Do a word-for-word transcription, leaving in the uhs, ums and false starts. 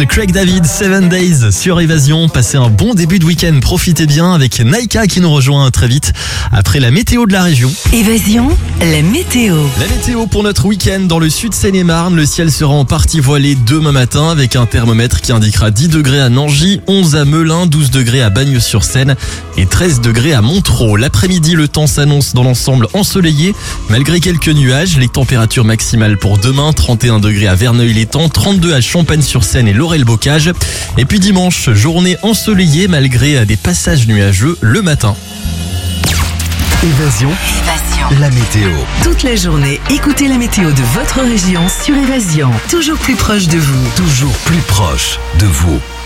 Craig David, Seven Days sur Évasion. Passez un bon début de week-end, profitez bien avec Naika qui nous rejoint très vite après la météo de la région. Évasion, la météo. La météo pour notre week-end dans le sud Seine-et-Marne. Le ciel sera en partie voilé demain matin avec un thermomètre qui indiquera dix degrés à Nangy, onze à Melun, douze degrés à Bagnes-sur-Seine et treize degrés à Montereau. L'après-midi, le temps s'annonce dans l'ensemble ensoleillé malgré quelques nuages. Les températures maximales pour demain, trente et un degrés à Verneuil-l'Étang, trente-deux à Champagne-sur-Seine et Laurel-Bocage. Et puis dimanche, journée ensoleillée malgré des passages nuageux le matin. Évasion, Évasion. la météo. Toute la journée, écoutez la météo de votre région sur Évasion. Toujours plus proche de vous. Toujours plus proche de vous.